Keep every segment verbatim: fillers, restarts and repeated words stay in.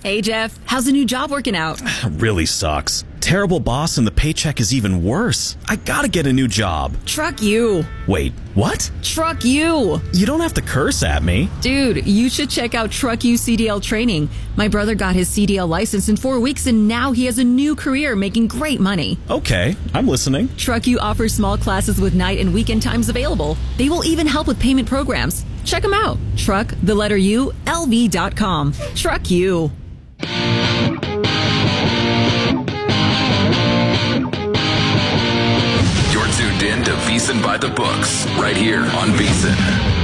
Hey, Jeff. How's the new job working out? Really sucks. Terrible boss and the paycheck is even worse. I gotta get a new job. Truck you. Wait, what? Truck you. You don't have to curse at me. Dude, you should check out Truck You C D L training. My brother got his C D L license in four weeks and now he has a new career making great money. Okay, I'm listening. Truck You offers small classes with night and weekend times available. They will even help with payment programs. Check them out. Truck, the letter U, L V dot com. Truck You. You're tuned in to VSiN by the Books, right here on VSiN.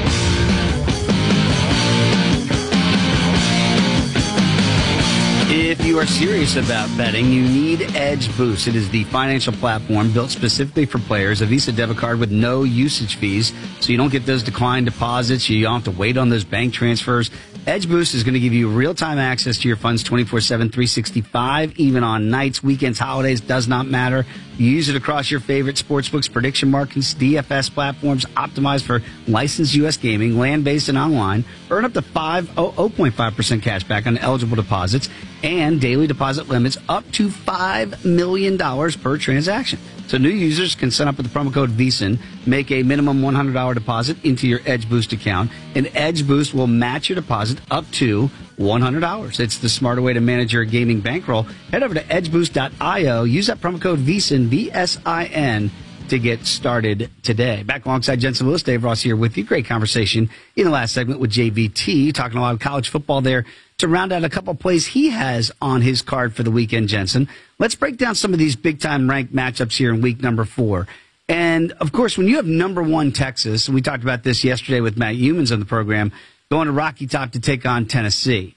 If you are serious about betting, you need Edge Boost. It is the financial platform built specifically for players. A Visa debit card with no usage fees, so you don't get those declined deposits. You don't have to wait on those bank transfers. Edge Boost is going to give you real-time access to your funds twenty-four seven, three sixty-five, even on nights, weekends, holidays, does not matter. You use it across your favorite sportsbooks, prediction markets, D F S platforms, optimized for licensed U S gaming, land-based and online. Earn up to five point five percent cash back on eligible deposits and daily deposit limits up to five million dollars per transaction. So new users can sign up with the promo code VSiN, make a minimum one hundred dollars deposit into your Edge Boost account, and Edge Boost will match your deposit up to one hundred dollars. It's the smarter way to manage your gaming bankroll. Head over to edge boost dot io. Use that promo code VSiN, V S I N, to get started today. Back alongside Jensen Lewis, Dave Ross here with you. Great conversation in the last segment with J V T, talking a lot of college football there to round out a couple of plays he has on his card for the weekend, Jensen. Let's break down some of these big-time ranked matchups here in week number four. And, of course, when you have number one Texas, and we talked about this yesterday with Matt Humans on the program, going to Rocky Top to take on Tennessee.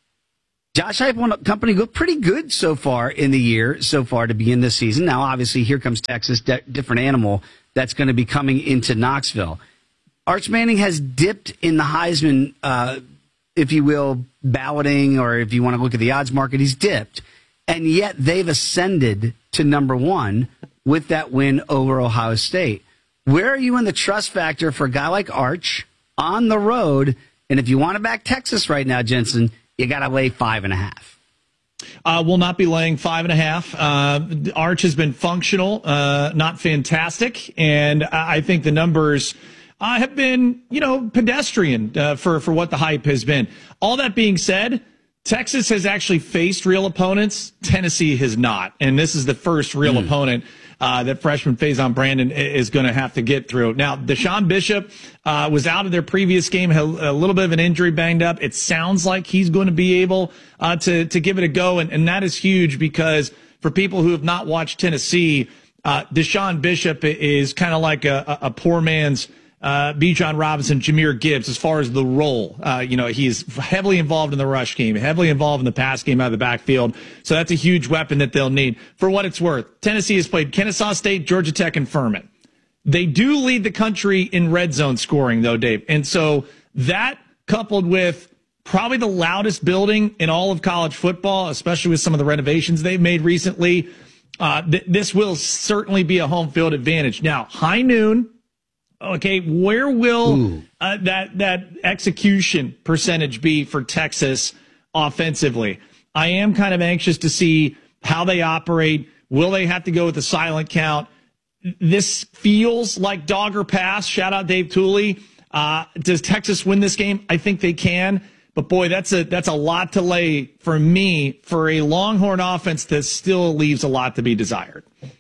Josh Heupel and company look pretty good so far in the year, so far to begin this season. Now, obviously, here comes Texas, de- different animal that's going to be coming into Knoxville. Arch Manning has dipped in the Heisman, uh, if you will, balloting, or if you want to look at the odds market, he's dipped. And yet they've ascended to number one with that win over Ohio State. Where are you in the trust factor for a guy like Arch on the road? And if you want to back Texas right now, Jensen, you got to lay five and a half. Uh, we'll not be laying five and a half. Uh, Arch has been functional, uh, not fantastic. And I think the numbers uh, have been, you know, pedestrian uh, for, for what the hype has been. All that being said, Texas has actually faced real opponents. Tennessee has not. And this is the first real mm. opponent uh, that freshman Faison Brandon is going to have to get through. Now, Deshaun Bishop uh, was out of their previous game, had a little bit of an injury, banged up. It sounds like he's going to be able uh, to, to give it a go. And, and that is huge because for people who have not watched Tennessee, uh, Deshaun Bishop is kind of like a, a poor man's Uh, Bijan Robinson, Jahmyr Gibbs, as far as the role. Uh, you know, he's heavily involved in the rush game, heavily involved in the pass game out of the backfield. So that's a huge weapon that they'll need. For what it's worth, Tennessee has played Kennesaw State, Georgia Tech, and Furman. They do lead the country in red zone scoring, though, Dave. And so that coupled with probably the loudest building in all of college football, especially with some of the renovations they've made recently, uh, th- this will certainly be a home field advantage. Now, high noon. Okay, where will uh, that that execution percentage be for Texas offensively? I am kind of anxious to see how they operate. Will they have to go with a silent count? This feels like dog or pass. Shout out Dave Tooley. Uh, does Texas win this game? I think they can. But, boy, that's a that's a lot to lay for me for a Longhorn offense that still leaves a lot to be desired.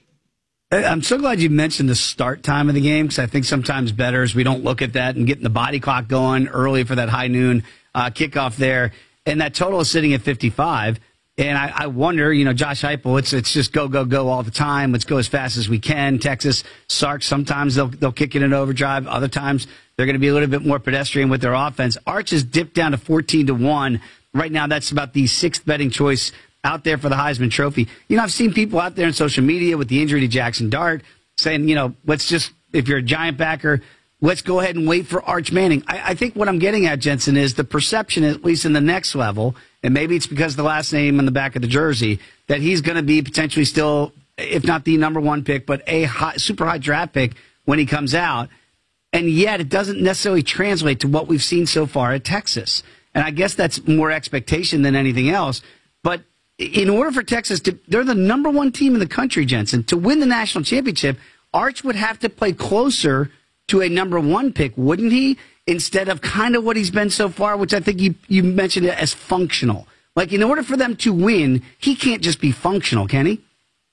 I'm so glad you mentioned the start time of the game because I think sometimes bettors, we don't look at that and getting the body clock going early for that high noon uh, kickoff there. And that total is sitting at fifty-five. And I, I wonder, you know, Josh Heupel, it's it's just go, go, go all the time. Let's go as fast as we can. Texas, Sark, sometimes they'll, they'll kick it in overdrive. Other times they're going to be a little bit more pedestrian with their offense. Arch has dipped down to fourteen to one. Right now, that's about the sixth betting choice out there for the Heisman Trophy. You know, I've seen people out there on social media with the injury to Jackson Dart saying, you know, let's just, if you're a Giant backer, let's go ahead and wait for Arch Manning. I, I think what I'm getting at, Jensen, is the perception, at least in the next level, and maybe it's because of the last name on the back of the jersey, that he's going to be potentially still, if not the number one pick, but a high, super high draft pick when he comes out. And yet it doesn't necessarily translate to what we've seen so far at Texas. And I guess that's more expectation than anything else. But in order for Texas to, they're the number one team in the country, Jensen. To win the national championship, Arch would have to play closer to a number one pick, wouldn't he? Instead of kind of what he's been so far, which I think you, you mentioned it as functional. Like, in order for them to win, he can't just be functional, can he?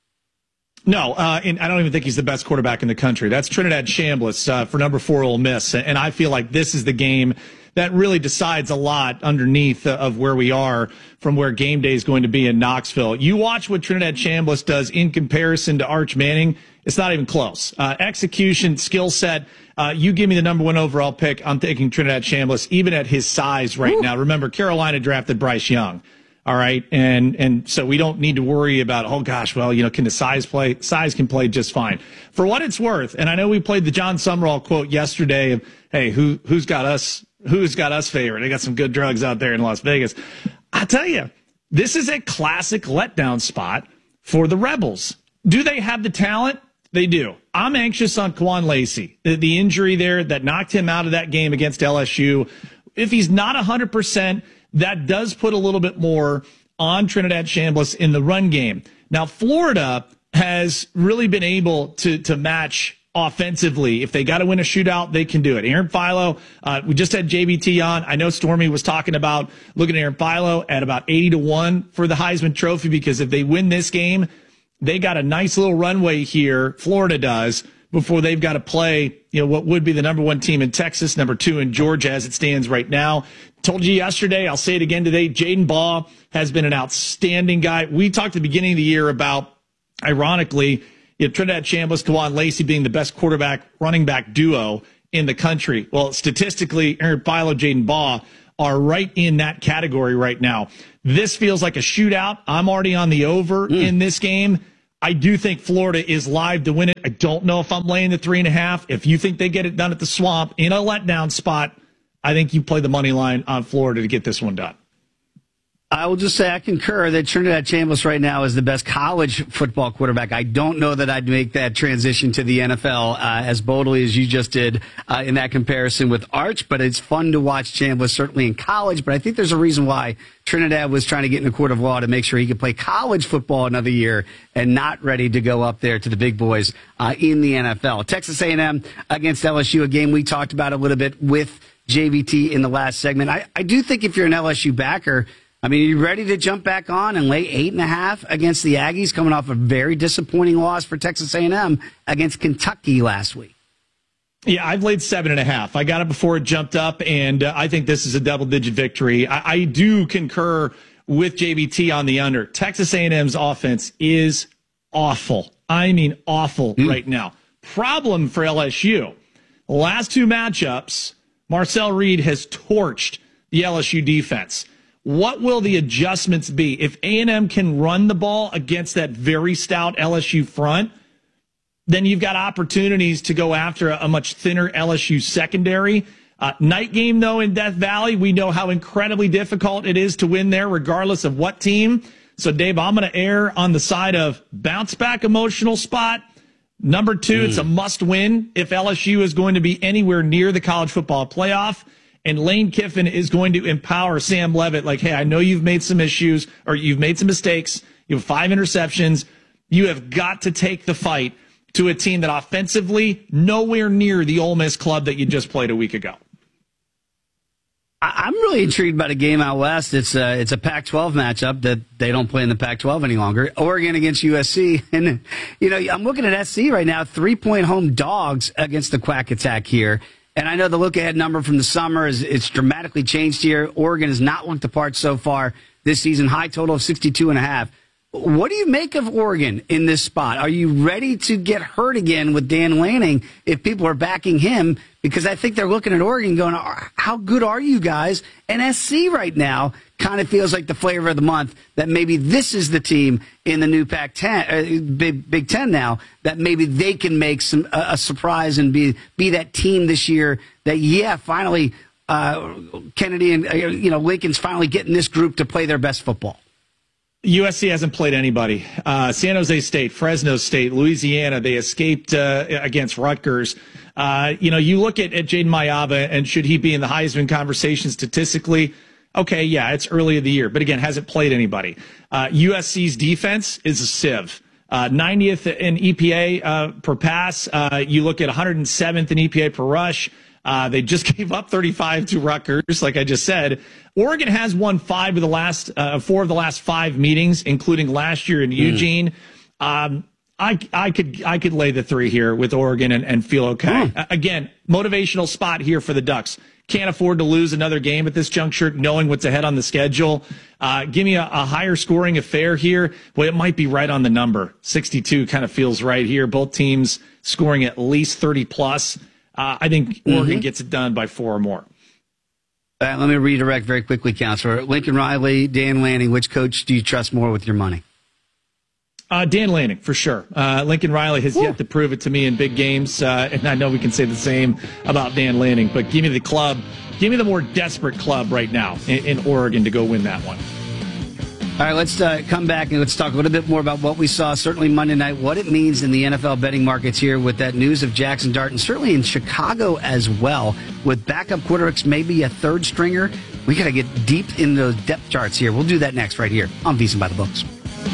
No, uh, and I don't even think he's the best quarterback in the country. That's Trinidad Chambliss uh, for number four Ole Miss. And I feel like this is the game that really decides a lot underneath of where we are from where game day is going to be in Knoxville. You watch what Trinidad Chambliss does in comparison to Arch Manning. It's not even close. Uh, execution, skill set. Uh, you give me the number one overall pick, I'm taking Trinidad Chambliss, even at his size right Ooh. now. Remember, Carolina drafted Bryce Young. All right. And, and so we don't need to worry about, oh gosh, well, you know, can the size play? Size can play just fine. For what it's worth. And I know we played the John Summerall quote yesterday of, hey, who, who's got us, who's got us favored? They got some good drugs out there in Las Vegas. I tell you, this is a classic letdown spot for the Rebels. Do they have the talent? They do. I'm anxious on Quan Lacey. The, the injury there that knocked him out of that game against L S U. If he's not one hundred percent, that does put a little bit more on Trinidad Chambliss in the run game. Now, Florida has really been able to, to match offensively. If they got to win a shootout, they can do it. Aaron Philo, uh, we just had J B T on. I know Stormy was talking about looking at Aaron Philo at about eighty to one for the Heisman Trophy, because if they win this game, they got a nice little runway here, Florida does, before they've got to play, you know, what would be the number one team in Texas, number two in Georgia as it stands right now. Told you yesterday, I'll say it again today, Jaden Baugh has been an outstanding guy. We talked at the beginning of the year about, ironically, you know, Trinidad Chambliss, Quan Lacey being the best quarterback running back duo in the country. Well, statistically, Aaron Philo, Jaden Baugh are right in that category right now. This feels like a shootout. I'm already on the over mm. in this game. I do think Florida is live to win it. I don't know if I'm laying the three and a half. If you think they get it done at the Swamp in a letdown spot, I think you play the money line on Florida to get this one done. I will just say I concur that Trinidad Chambliss right now is the best college football quarterback. I don't know that I'd make that transition to the N F L uh, as boldly as you just did uh, in that comparison with Arch, but it's fun to watch Chambliss certainly in college. But I think there's a reason why Trinidad was trying to get in the court of law to make sure he could play college football another year and not ready to go up there to the big boys uh, in the N F L. Texas A and M against L S U, a game we talked about a little bit with J V T in the last segment. I, I do think if you're an L S U backer, I mean, are you ready to jump back on and lay eight and a half against the Aggies, coming off a very disappointing loss for Texas A and M against Kentucky last week? Yeah, I've laid seven and a half. I got it before it jumped up, and uh, I think this is a double-digit victory. I, I do concur with J B T on the under. Texas A and M's offense is awful. I mean, awful mm. right now. Problem for L S U. The last two matchups, Marcel Reed has torched the L S U defense. What will the adjustments be? If A and M can run the ball against that very stout L S U front, then you've got opportunities to go after a, a much thinner L S U secondary. Uh, night game, though, in Death Valley, we know how incredibly difficult it is to win there, regardless of what team. So, Dave, I'm going to err on the side of bounce-back emotional spot. Number two, mm. it's a must-win if L S U is going to be anywhere near the college football playoff. And Lane Kiffin is going to empower Sam Leavitt. Like, hey, I know you've made some issues or you've made some mistakes. You have five interceptions. You have got to take the fight to a team that offensively nowhere near the Ole Miss club that you just played a week ago. I'm really intrigued by the game out west. It's a, it's a Pac twelve matchup that they don't play in the Pac twelve any longer. Oregon against U S C. And, you know, I'm looking at S C right now, three-point home dogs against the Quack Attack here. And I know the look-ahead number from the summer is it's dramatically changed here. Oregon has not looked the part so far this season. High total of sixty-two and a half. What do you make of Oregon in this spot? Are you ready to get hurt again with Dan Lanning if people are backing him? Because I think they're looking at Oregon going, how good are you guys? And S C right now kind of feels like the flavor of the month, that maybe this is the team in the new Pac ten, uh, Big, Big Ten now, that maybe they can make some uh, a surprise and be be that team this year that, yeah, finally uh, Kennedy and, uh, you know, Lincoln's finally getting this group to play their best football. U S C hasn't played anybody. Uh, San Jose State, Fresno State, Louisiana, they escaped uh, against Rutgers. Uh, you know, you look at, at Jaden Mayava, and should he be in the Heisman conversation statistically, Okay, yeah, it's early in the year, but again, hasn't played anybody. Uh, U S C's defense is a sieve. Uh, ninetieth in E P A uh, per pass. Uh, you look at one hundred seventh in E P A per rush. Uh, they just gave up thirty-five to Rutgers, like I just said. Oregon has won five of the last, uh, four of the last five meetings, including last year in mm. Eugene. Um, I, I could, I could lay the three here with Oregon and, and feel okay. Mm. Uh, again, motivational spot here for the Ducks. Can't afford to lose another game at this juncture, knowing what's ahead on the schedule. Uh, give me a, a higher scoring affair here. Well, it might be right on the number. sixty-two kind of feels right here. Both teams scoring at least thirty plus. Uh, I think Oregon mm-hmm. gets it done by four or more. Uh, let me redirect very quickly, Counselor. Lincoln Riley, Dan Lanning, which coach do you trust more with your money? Uh, Dan Lanning, for sure. Uh, Lincoln Riley has Ooh. yet to prove it to me in big games, uh, and I know we can say the same about Dan Lanning, but give me the club. Give me the more desperate club right now in, in Oregon to go win that one. All right, let's uh, come back and let's talk a little bit more about what we saw, certainly Monday night, what it means in the N F L betting markets here with that news of Jackson Dart, and certainly in Chicago as well, with backup quarterbacks, maybe a third stringer. We got to get deep in those depth charts here. We'll do that next right here on VSiN by the Books.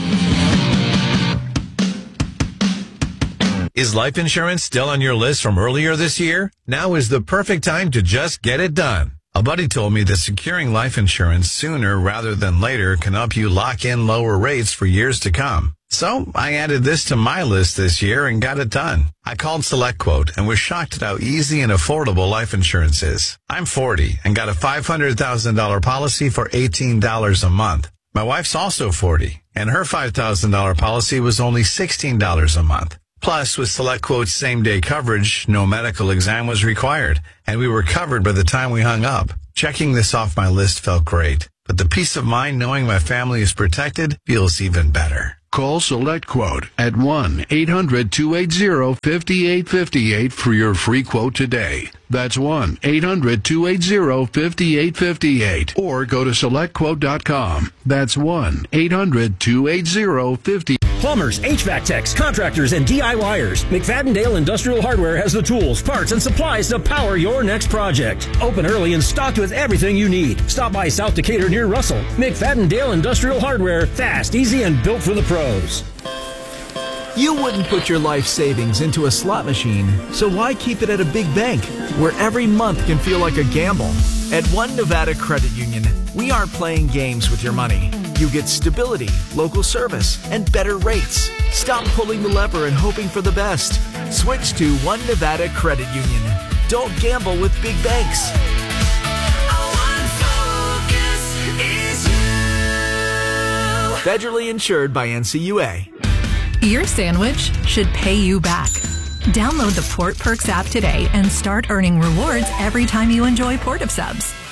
Is life insurance still on your list from earlier this year? Now is the perfect time to just get it done. A buddy told me that securing life insurance sooner rather than later can help you lock in lower rates for years to come. So I added this to my list this year and got it done. I called SelectQuote and was shocked at how easy and affordable life insurance is. I'm forty and got a five hundred thousand dollars policy for eighteen dollars a month. My wife's also forty and her five thousand dollars policy was only sixteen dollars a month. Plus, with SelectQuote's same-day coverage, no medical exam was required, and we were covered by the time we hung up. Checking this off my list felt great, but the peace of mind knowing my family is protected feels even better. Call SelectQuote at one eight hundred two eight zero five eight five eight for your free quote today. That's one eight hundred two eight zero five eight five eight. Or go to select quote dot com. That's one eight hundred two eight zero five eight. Plumbers, H V A C techs, contractors, and DIYers. McFadden-Dale Industrial Hardware has the tools, parts, and supplies to power your next project. Open early and stocked with everything you need. Stop by South Decatur near Russell. McFadden-Dale Industrial Hardware. Fast, easy, and built for the pros. You wouldn't put your life savings into a slot machine, so why keep it at a big bank, where every month can feel like a gamble? At One Nevada Credit Union, we aren't playing games with your money. You get stability, local service, and better rates. Stop pulling the lever and hoping for the best. Switch to One Nevada Credit Union. Don't gamble with big banks. Federally insured by N C U A. Your sandwich should pay you back. Download the Port Perks app today and start earning rewards every time you enjoy Port of Subs.